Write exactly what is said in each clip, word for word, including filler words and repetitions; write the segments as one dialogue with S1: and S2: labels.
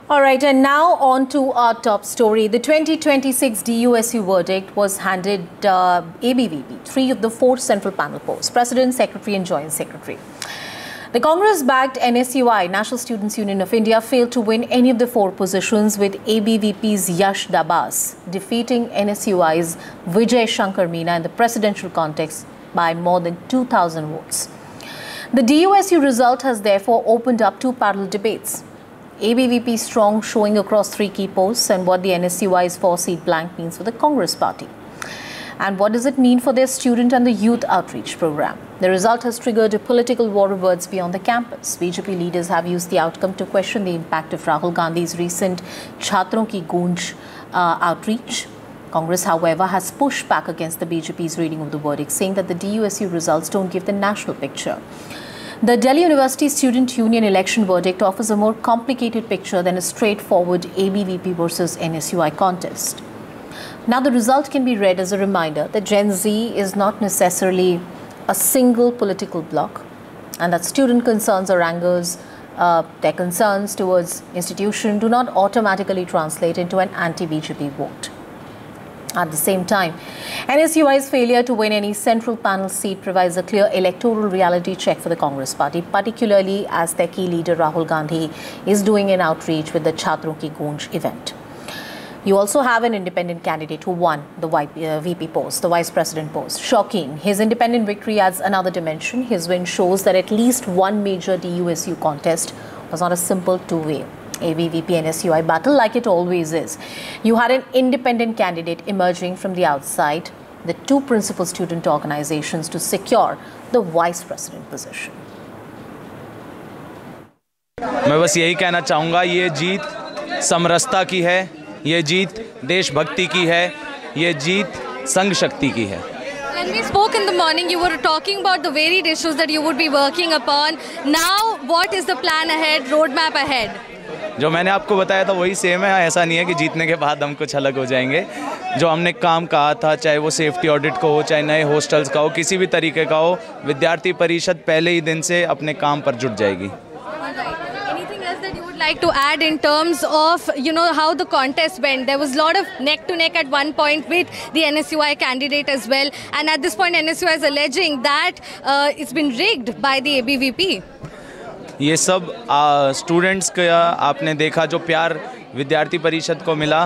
S1: All right, and now on to our top story. The twenty twenty-six D U S U verdict was handed uh, A B V P three of the four central panel posts: President, Secretary and Joint Secretary. The Congress-backed N S U I, National Students Union of India, failed to win any of the four positions, with A B V P's Yash Dabas defeating N S U I's Vijay Shankar Meena in the presidential contest by more than two thousand votes. The D U S U result has therefore opened up two parallel debates: A B V P strong showing across three key posts, and what the N S U I's four-seat blank means for the Congress party. And what does it mean for their student and the youth outreach program? The result has triggered a political war of words beyond the campus. B J P leaders have used the outcome to question the impact of Rahul Gandhi's recent Chhatron Ki Goonj uh, outreach. Congress, however, has pushed back against the B J P's reading of the verdict, saying that the D U S U results don't give the national picture. The Delhi University Student Union election verdict offers a more complicated picture than a straightforward A B V P versus N S U I contest. Now, the result can be read as a reminder that Gen Z is not necessarily a single political bloc, and that student concerns or angers, uh, their concerns towards institution do not automatically translate into an anti-B J P vote. At the same time, N S U I's failure to win any central panel seat provides a clear electoral reality check for the Congress party, particularly as their key leader Rahul Gandhi is doing an outreach with the Chhatron Ki Goonj event. You also have an independent candidate who won the V P post, the Vice President post. Shocking. His independent victory adds another dimension. His win shows that at least one major D U S U contest was not a simple two-way A B V P N S U I battle like it always is. You had an independent candidate emerging from the outside, the two principal student organizations, to secure the Vice President position.
S2: मैं बस यही कहना चाहूँगा, ये जीत समरसता की है, ये जीत देशभक्ति की है, ये जीत संघ शक्ति की है.
S3: When we spoke in the morning, you were talking about the varied issues that you would be working upon. Now, what is the plan ahead, roadmap ahead?
S2: जो मैंने आपको बताया था वही सेम है. ऐसा नहीं है कि जीतने के बाद हम कुछ अलग हो जाएंगे. जो हमने काम कहा था, चाहे वो सेफ्टी ऑडिट को हो, चाहे नए हॉस्टल्स का हो, किसी भी तरीके का हो, विद्यार्थी परिषद पहले ही दिन से अपने काम पर जुट जाएगी.
S3: Like to add in terms of, you know, how the contest went? There was a lot of neck to neck at one point with the N S U I candidate as well, and at this point N S U I is alleging that uh, it's been rigged by the A B V P.
S2: ये सब students का आपने देखा, जो प्यार विद्यार्थी परिषद को मिला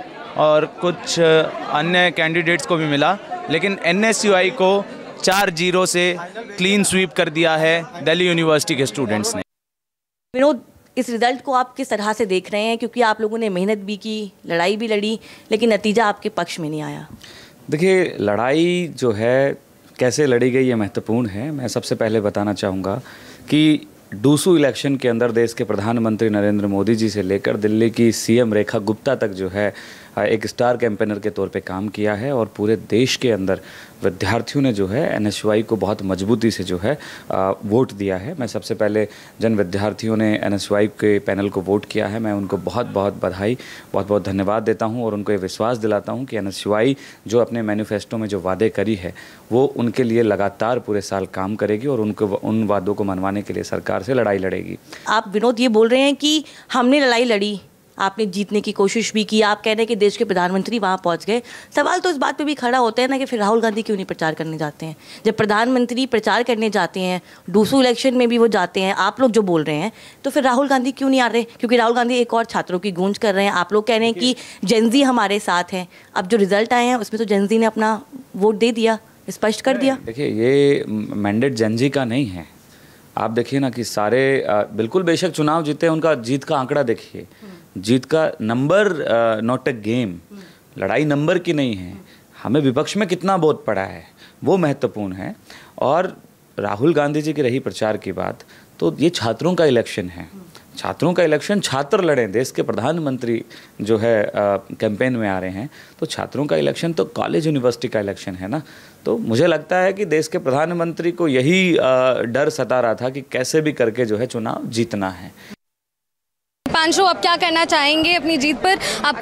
S2: और कुछ अन्य कैंडिडेट्स को भी मिला, लेकिन N S U I को चार जीरो से क्लीन स्वीप कर दिया है दिल्ली यूनिवर्सिटी के स्टूडेंट्स ने.
S4: विनोद, इस रिज़ल्ट को आप किस तरह से देख रहे हैं, क्योंकि आप लोगों ने मेहनत भी की, लड़ाई भी लड़ी, लेकिन नतीजा आपके पक्ष में नहीं आया?
S5: देखिए, लड़ाई जो है कैसे लड़ी गई ये महत्वपूर्ण है. मैं सबसे पहले बताना चाहूँगा कि डूसू इलेक्शन के अंदर देश के प्रधानमंत्री नरेंद्र मोदी जी से लेकर दिल्ली की सीएम रेखा गुप्ता तक जो है एक स्टार कैंपेनर के तौर पे काम किया है, और पूरे देश के अंदर विद्यार्थियों ने जो है एन एस यू आई को बहुत मजबूती से जो है आ, वोट दिया है. मैं सबसे पहले जन विद्यार्थियों ने एन एस यू आई के पैनल को वोट किया है, मैं उनको बहुत बहुत बधाई, बहुत बहुत धन्यवाद देता हूं, और उनको ये विश्वास दिलाता हूं कि एन एस यू आई जो अपने मैनिफेस्टो में जो वादे करी है वो उनके लिए लगातार पूरे साल काम करेगी, और उनको उन वादों को मनवाने के लिए सरकार से लड़ाई लड़ेगी.
S4: आप विनोद ये बोल रहे हैं कि हमने लड़ाई लड़ी, आपने जीतने की कोशिश भी की, आप कह रहे हैं कि देश के प्रधानमंत्री वहाँ पहुँच गए. सवाल तो इस बात पे भी खड़ा होता है ना कि फिर राहुल गांधी क्यों नहीं प्रचार करने जाते हैं? जब प्रधानमंत्री प्रचार करने जाते हैं, डूसू इलेक्शन में भी वो जाते हैं, आप लोग जो बोल रहे हैं, तो फिर राहुल गांधी क्यों नहीं आ रहे? क्योंकि राहुल गांधी एक और छात्रों की गूंज कर रहे हैं. आप लोग कह रहे हैं कि जेनजी हमारे साथ हैं. अब जो रिजल्ट आए हैं उसमें तो जेनजी ने अपना वोट दे दिया, स्पष्ट कर दिया.
S5: देखिए, ये मैंडेट जेनजी का नहीं है. आप देखिए ना कि सारे बिल्कुल बेशक चुनाव जीते, उनका जीत का आंकड़ा देखिए, जीत का नंबर नॉट अ गेम. लड़ाई नंबर की नहीं है. हमें विपक्ष में कितना वोट पड़ा है वो महत्वपूर्ण है. और राहुल गांधी जी की रही प्रचार की बात, तो ये छात्रों का इलेक्शन है. छात्रों का इलेक्शन, छात्र लड़े, देश के प्रधानमंत्री जो है कैंपेन में आ रहे हैं, तो छात्रों का इलेक्शन तो कॉलेज यूनिवर्सिटी का इलेक्शन है ना. तो मुझे लगता है कि देश के प्रधानमंत्री को यही डर सता रहा था कि कैसे भी करके जो है चुनाव जीतना है.
S3: पांशु, आप क्या कहना चाहेंगे अपनी जीत पर? आप